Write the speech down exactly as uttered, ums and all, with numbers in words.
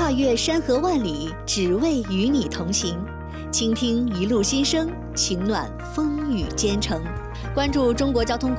跨越山河万里，只为与你同行。倾听一路心声，情暖风雨兼程。关注中国交通广